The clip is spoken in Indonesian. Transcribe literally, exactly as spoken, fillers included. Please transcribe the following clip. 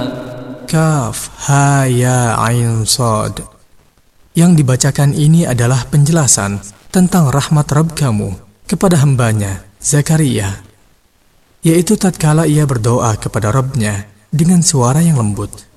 Kaf, ha, ya, ain, sod. Yang dibacakan ini adalah penjelasan tentang rahmat Rabb kamu kepada hambanya, Zakaria, yaitu tatkala ia berdoa kepada Rabb-Nya dengan suara yang lembut.